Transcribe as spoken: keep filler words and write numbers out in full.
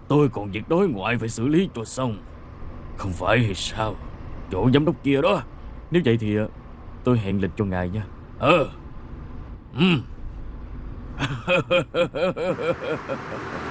tôi còn việc đối ngoại phải xử lý cho xong. Không phải hay sao? Chỗ giám đốc kia đó. Nếu vậy thì tôi hẹn lịch cho ngài nha. Ờ. Ừ.